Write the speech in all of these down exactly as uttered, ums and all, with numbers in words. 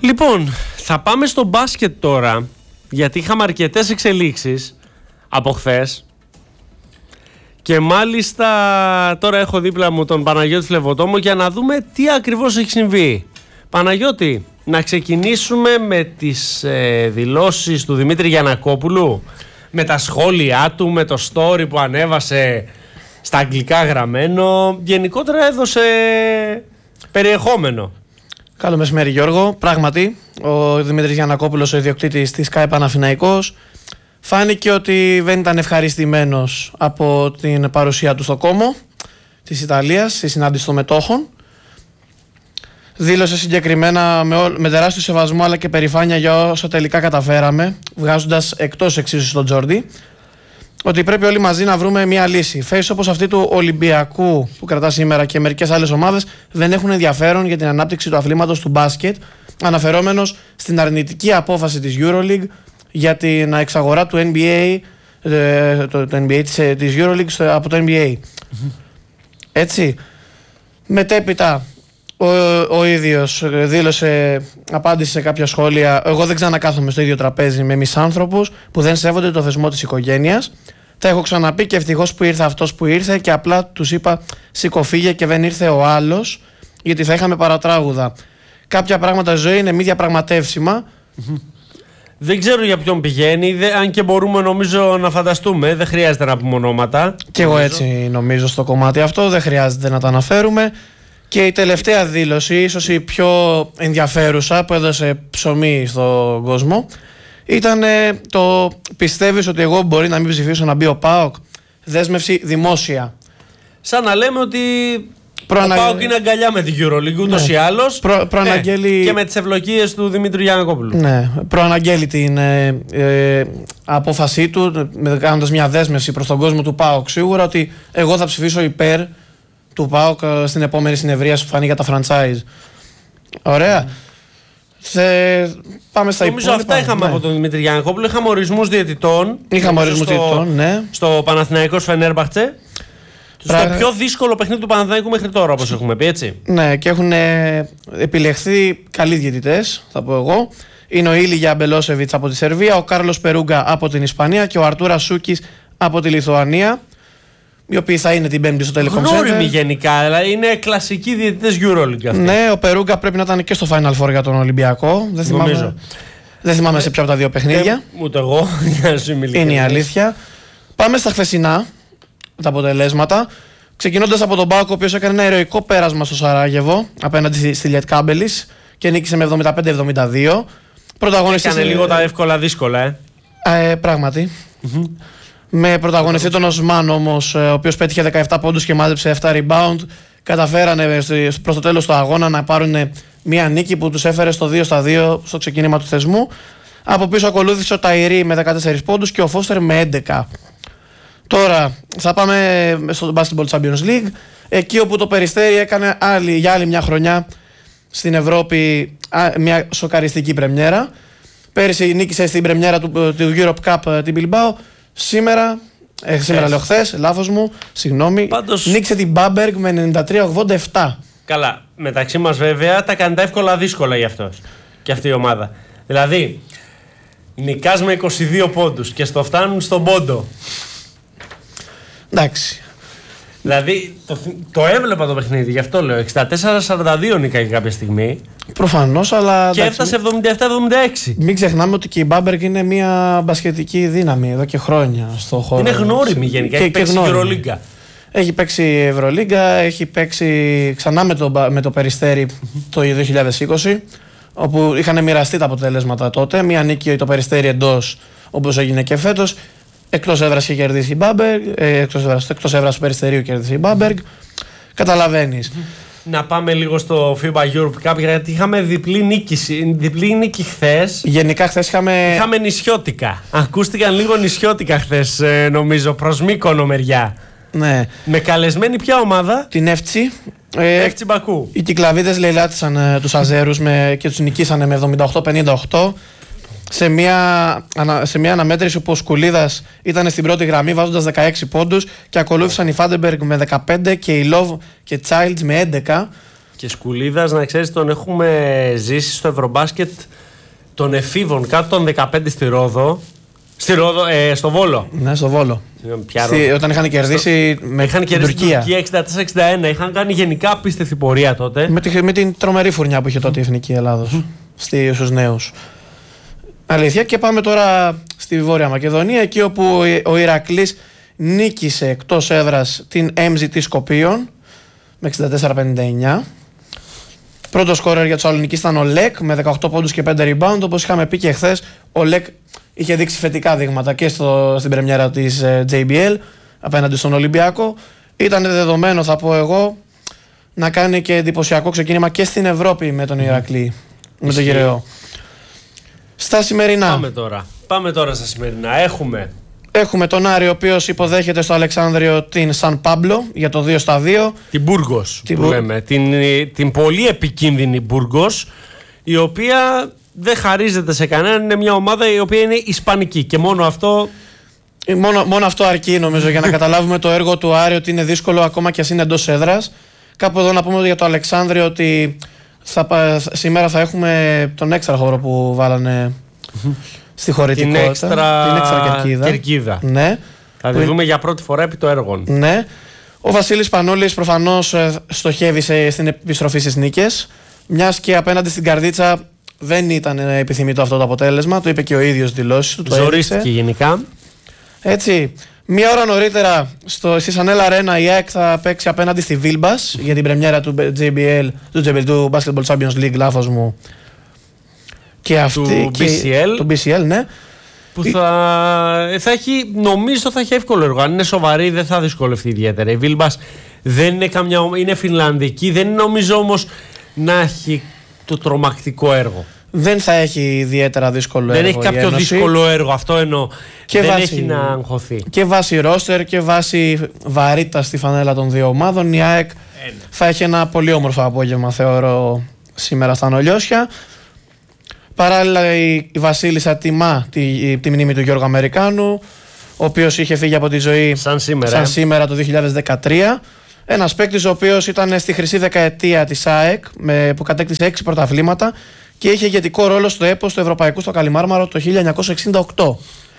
Λοιπόν, θα πάμε στο μπάσκετ τώρα, γιατί είχαμε αρκετές εξελίξεις από χθες. Και μάλιστα τώρα έχω δίπλα μου τον Παναγιώτη Φλεβοτόμο για να δούμε τι ακριβώς έχει συμβεί. Παναγιώτη, να ξεκινήσουμε με τις ε, δηλώσεις του Δημήτρη Γιαννακόπουλου, με τα σχόλιά του, με το story που ανέβασε στα αγγλικά γραμμένο. Γενικότερα έδωσε περιεχόμενο. Καλό μεσημέρι, Γιώργο. Πράγματι, ο Δημήτρης Γιαννακόπουλος, ο ιδιοκτήτης της ΚΑΕ Παναθηναϊκός, φάνηκε ότι δεν ήταν ευχαριστημένος από την παρουσία του στο Κόμο της Ιταλίας, στη συνάντηση των μετόχων. Δήλωσε συγκεκριμένα με, ό, με τεράστιο σεβασμό αλλά και περηφάνεια για όσα τελικά καταφέραμε, βγάζοντας εκτός εξίσου τον Τζόρντι, ότι πρέπει όλοι μαζί να βρούμε μια λύση. Θέσεις όπως αυτή του Ολυμπιακού που κρατά σήμερα και μερικές άλλες ομάδες δεν έχουν ενδιαφέρον για την ανάπτυξη του αθλήματος του μπάσκετ, αναφερόμενος στην αρνητική απόφαση της EuroLeague για την εξαγορά του N B A, το, το N B A της, της EuroLeague από το N B A. Mm-hmm. Έτσι. Μετέπειτα ο, ο ίδιος δήλωσε, απάντησε σε κάποια σχόλια: εγώ δεν ξανακάθομαι στο ίδιο τραπέζι με μισάνθρωπους που δεν σέβονται το θεσμό της οικογένειας. Τα έχω ξαναπεί και ευτυχώς που ήρθε αυτός που ήρθε και απλά τους είπα σήκω φύγε και δεν ήρθε ο άλλος, γιατί θα είχαμε παρατράγουδα. Κάποια πράγματα ζωή είναι μη διαπραγματεύσιμα. Mm-hmm. Δεν ξέρω για ποιον πηγαίνει, δε, αν και μπορούμε νομίζω να φανταστούμε, δεν χρειάζεται να πούμε ονόματα. Και εγώ έτσι νομίζω στο κομμάτι αυτό, δεν χρειάζεται να τα αναφέρουμε. Και η τελευταία δήλωση, ίσως η πιο ενδιαφέρουσα που έδωσε ψωμί στον κόσμο, ήταν το πιστεύεις ότι εγώ μπορεί να μην ψηφίσω να μπει ο ΠΑΟΚ? Δέσμευση δημόσια. Σαν να λέμε ότι Προανα... ο ΠΑΟΚ είναι αγκαλιά με την EuroLeague ούτως ναι. ή άλλως. Προ... Προαναγγέλει... ε, και με τις ευλογίες του Δημήτρου Γιαννακόπουλου. Ναι, προαναγγέλει την ε, ε, απόφασή του, κάνοντας μια δέσμευση προς τον κόσμο του ΠΑΟΚ σίγουρα, ότι εγώ θα ψηφίσω υπέρ του ΠΑΟΚ στην επόμενη συνεδρία που φανεί για τα franchise. Ωραία. Mm. Θε... Πάμε στα Νομίζω υπόλοιπα. Αυτά είχαμε ναι. από τον Δημήτρη Γιαννακόπουλο. Είχαμε ορισμούς διαιτητών. Είχαμε ορισμούς διαιτητών, ναι. Στο Παναθηναϊκός Φενέρμπαχτσε. Πρά... Στο πιο δύσκολο παιχνίδι του Παναθηναϊκού μέχρι τώρα, όπως έχουμε πει, έτσι. Ναι, και έχουν ε, επιλεχθεί καλοί διαιτητές, θα πω εγώ. Είναι ο Ήλιγια Μπελόσεβιτς από τη Σερβία, ο Κάρλος Περούγκα από την Ισπανία και ο Αρτούρα Σούκης από τη Λιθουανία. Οι οποίοι θα είναι την Πέμπτη στο Telecom Center. Γνώριμοι γενικά, δηλαδή είναι κλασικοί διαιτητές EuroLeague αυτοί. Ναι, ο Περούγκα πρέπει να ήταν και στο Final Four για τον Ολυμπιακό. Δεν θυμάμαι, νομίζω. Δεν θυμάμαι ε, σε ποια από τα δύο παιχνίδια. Ε, ούτε εγώ, για να σου μιλήσω. Είναι η αλήθεια. Πάμε στα χθεσινά, τα αποτελέσματα. Ξεκινώντας από τον ΠΑΟΚ, ο οποίος έκανε ένα ηρωικό πέρασμα στο Σαράγεβο απέναντι στη Λιετκάμπελης και νίκησε με εβδομήντα πέντε εβδομήντα δύο. Πρωταγωνιστής. Έκανε λίγο τα εύκολα δύσκολα, ε. ε πράγματι. Mm-hmm. Με πρωταγωνιστή τον Οσμάν όμως, ο οποίος πέτυχε δεκαεπτά πόντους και μάζεψε επτά rebound. Καταφέρανε προς το τέλος του αγώνα να πάρουν μια νίκη που τους έφερε στο δύο στα δύο στο ξεκίνημα του θεσμού. Από πίσω ακολούθησε ο Ταϊρή με δεκατέσσερις πόντους και ο Φώστερ με έντεκα. Τώρα θα πάμε στο Basketball Champions League, εκεί όπου το Περιστέρι έκανε άλλη, για άλλη μια χρονιά στην Ευρώπη μια σοκαριστική πρεμιέρα. Πέρυσι νίκησε στην πρεμιέρα του, του Europe Cup την Bilbao. Σήμερα, ε, σήμερα λέω χθες, λάθος μου, συγγνώμη, Πάντως... νίκησε την Bamberg με ενενήντα τρία ογδόντα επτά. Καλά, μεταξύ μας βέβαια τα κάνει τα εύκολα δύσκολα για αυτός και αυτή η ομάδα. Δηλαδή, νικάς με είκοσι δύο πόντους και στο φτάνουν στον πόντο. Εντάξει. Δηλαδή, το, το έβλεπα το παιχνίδι, γι' αυτό λέω. εξήντα τέσσερα σαράντα δύο νίκαγε κάποια στιγμή. Προφανώς, αλλά. Και εντάξει, έφτασε εβδομήντα επτά εβδομήντα έξι. Μην ξεχνάμε ότι και η Bamberg είναι μια μπασκετική δύναμη εδώ και χρόνια στο χώρο. Είναι γνώριμη γενικά. Και, έχει παίξει Ευρωλίγκα. Έχει παίξει Ευρωλίγκα, έχει παίξει ξανά με το, με το Περιστέρι το δύο χιλιάδες είκοσι, όπου είχαν μοιραστεί τα αποτελέσματα τότε. Μια νίκη το Περιστέρι εντός, όπως έγινε και φέτος. Εκτός έδρας είχε κερδίσει η Bamberg, ε, εκτός έδρας, εκτός έδρας του Περιστερίου κερδίσει η Bamberg. Καταλαβαίνεις. Να πάμε λίγο στο φίμπα Europe Cup, γιατί είχαμε διπλή νίκη, διπλή νίκη χθες. Γενικά χθες είχαμε... Είχαμε νησιώτικα. Ακούστηκαν λίγο νησιώτικα χθες, νομίζω, προς Μύκονο μεριά. Ναι. Με καλεσμένη ποια ομάδα? Την Εύτσι. Εύτσι Μπακού. Οι Κυκλαβίδες λαιλάτισαν ε, τους Αζέρους με, και τους νικήσανε με εβδομήντα οκτώ πενήντα οκτώ. Σε μια, σε μια αναμέτρηση που ο Σκουλίδας ήταν στην πρώτη γραμμή βάζοντας δεκαέξι πόντους και ακολούθησαν οι Φάντεμπεργκ με δεκαπέντε και οι Love και Childs με έντεκα. Και Σκουλίδας, να ξέρεις, τον έχουμε ζήσει στο Ευρωμπάσκετ των εφήβων κάτω των δεκαπέντε στη Ρόδο. Στη Ρόδο, ε, στο Βόλο. Ναι, στο Βόλο. Στη, όταν είχαν κερδίσει στο... με είχαν την κερδίσει Τουρκία. Τουρκία εξήντα τέσσερα εξήντα ένα. Είχαν κάνει γενικά απίστευτη πορεία τότε. Με, τη, με την τρομερή φουρνιά που είχε τότε η Εθνική Ελλάδος στους νέους. Αλήθεια. Και πάμε τώρα στη Βόρεια Μακεδονία, εκεί όπου ο Ηρακλής νίκησε εκτός έδρας την εμ ζι τι Σκοπίων με εξήντα τέσσερα πενήντα εννιά. Πρώτο σκόρερ για τους Σαλονικείς ήταν ο Λεκ με δεκαοκτώ πόντους και πέντε rebound. Όπως είχαμε πει και χθες, ο Λεκ είχε δείξει θετικά δείγματα και στο, στην πρεμιέρα της uh, τζέι μπι ελ απέναντι στον Ολυμπιακό. Ήταν δεδομένο, θα πω εγώ, να κάνει και εντυπωσιακό ξεκίνημα και στην Ευρώπη με τον Ηρακλή, με τον Γυραιό. Στα σημερινά. Πάμε τώρα. Πάμε τώρα στα σημερινά. Έχουμε... Έχουμε τον Άρη, ο οποίος υποδέχεται στο Αλεξάνδριο την Σαν Πάμπλο για το δύο στα δύο. Την Μπουργκος την που Μπου... λέμε. Την, την πολύ επικίνδυνη Μπουργκος, η οποία δεν χαρίζεται σε κανέναν. Είναι μια ομάδα η οποία είναι ισπανική και μόνο αυτό... Μόνο, μόνο αυτό αρκεί, νομίζω, για να καταλάβουμε το έργο του Άρη, ότι είναι δύσκολο ακόμα και ας είναι εντός έδρας. Κάπου εδώ να πούμε για το Αλεξάνδριο ότι θα, σήμερα θα έχουμε τον έξτρα χώρο που βάλανε στη χωρητικότητα. Την έξτρα, την έξτρα κερκίδα. κερκίδα. Ναι. Θα τη δούμε για πρώτη φορά επί το έργο. Ναι. Ο Βασίλης Πανούλης προφανώς στοχεύει σε, στην επιστροφή στις νίκες. Μιας και απέναντι στην Καρδίτσα δεν ήταν επιθυμητό αυτό το αποτέλεσμα. Το είπε και ο ίδιος δηλώσεις του. Ζορίστηκε γενικά. Έτσι. Μία ώρα νωρίτερα στο, στη Σανέλ Αρένα η ΑΕΚ θα παίξει απέναντι στη Βίλμπας για την πρεμιέρα του τζέι μπι ελ, του, του Basketball Champions League, λάθος μου. Και αυτή, του και, μπι σι ελ. Του μπι σι ελ, ναι. Που θα, θα έχει, νομίζω θα έχει εύκολο έργο. Αν είναι σοβαρή δεν θα δυσκολευτεί ιδιαίτερα. Η Βίλμπας δεν είναι καμιά, είναι φινλανδική, δεν νομίζω όμως να έχει το τρομακτικό έργο. Δεν θα έχει ιδιαίτερα δύσκολο δεν έργο. Δεν έχει κάποιο δύσκολο έργο, αυτό εννοώ. Και δεν βάση, έχει να αγχωθεί. Και βάσει ρόστερ και βάσει βαρύτητα στη φανέλα των δύο ομάδων, η ΑΕΚ ένα. θα έχει ένα πολύ όμορφο απόγευμα, θεωρώ, σήμερα στα Νολιώσια. Παράλληλα, η, η Βασίλισσα τιμά τη, τη μνήμη του Γιώργου Αμερικάνου, ο οποίος είχε φύγει από τη ζωή σαν σήμερα, σαν σήμερα το δύο χιλιάδες δεκατρία. Ένας παίκτης ο οποίος ήταν στη χρυσή δεκαετία της ΑΕΚ, με, που κατέκτησε έξι πρωταθλήματα και είχε ηγετικό ρόλο στο έπος του Ευρωπαϊκού στο Καλιμάρμαρο το χίλια εννιακόσια εξήντα οκτώ.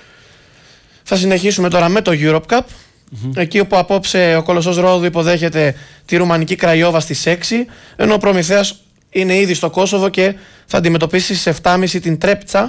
Θα συνεχίσουμε τώρα με το Europe Cup, mm-hmm. εκεί όπου απόψε ο Κολοσσός Ρόδου υποδέχεται τη ρουμανική Κραϊόβα στις έξι, ενώ ο Προμηθέας είναι ήδη στο Κόσοβο και θα αντιμετωπίσει στις επτά και μισή την Τρέπτσα.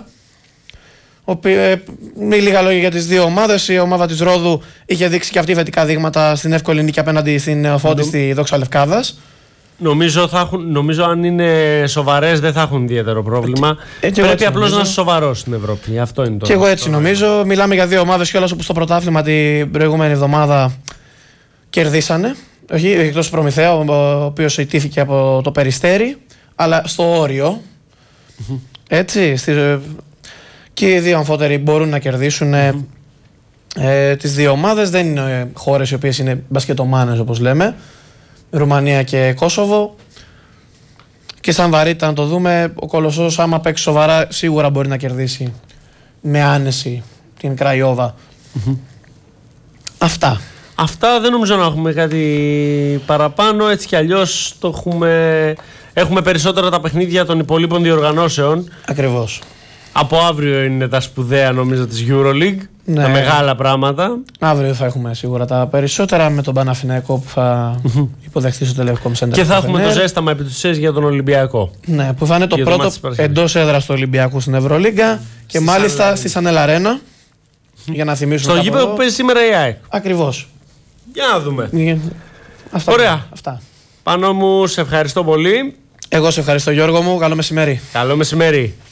Με λίγα λόγια για τις δύο ομάδες. Η ομάδα της Ρόδου είχε δείξει και αυτή θετικά δείγματα στην εύκολη νίκη απέναντι στην Φώτη στη Δόξα Λευκάδας. Νομίζω, θα έχουν, νομίζω αν είναι σοβαρές δεν θα έχουν ιδιαίτερο πρόβλημα. Ε, Πρέπει απλώς να είσαι σοβαρός στην Ευρώπη. Αυτό είναι το. Και εγώ έτσι νομίζω. Μιλάμε για δύο ομάδες κιόλας όπου στο πρωτάθλημα την προηγούμενη εβδομάδα κερδίσανε. Όχι, εκτός του Προμηθέα, ο οποίος ηττήθηκε από το Περιστέρι, αλλά στο όριο. Mm-hmm. Έτσι. Στη, και οι δύο αμφότεροι μπορούν να κερδίσουν mm-hmm. ε, τις δύο ομάδες. Δεν είναι χώρες οι οποίες είναι μπασκετομάνες, όπως λέμε. Ρουμανία και Κόσοβο. Και σαν βαρύτητα να το δούμε, ο Κολοσσός άμα παίξει σοβαρά σίγουρα μπορεί να κερδίσει με άνεση την Κραϊόβα. Mm-hmm. Αυτά. Αυτά δεν νομίζω να έχουμε κάτι παραπάνω. Έτσι κι αλλιώς το έχουμε... έχουμε περισσότερα τα παιχνίδια των υπολείπων διοργανώσεων. Ακριβώς. Από αύριο είναι τα σπουδαία, νομίζω, της EuroLeague. Ναι. Τα μεγάλα πράγματα. Αύριο θα έχουμε σίγουρα τα περισσότερα με τον Παναθηναϊκό που θα υποδεχθεί στο Telecom Center. Και θα έχουμε το ζέσταμα επί του ΣΕΣ για τον Ολυμπιακό. Ναι, που θα είναι το πρώτο εντός έδρας του Ολυμπιακού στην Ευρωλίγκα και μάλιστα στη Σανέλ Αρένα. Για να θυμίσουμε. Στο γήπεδο που παίζει σήμερα η ΑΕΚ. Ακριβώς. Για να δούμε. Αυτά. Ωραία. Αυτά. Πάνο μου, σε ευχαριστώ πολύ. Εγώ σε ευχαριστώ, Γιώργο μου. Καλό μεσημέρι. Καλό μεσημέρι.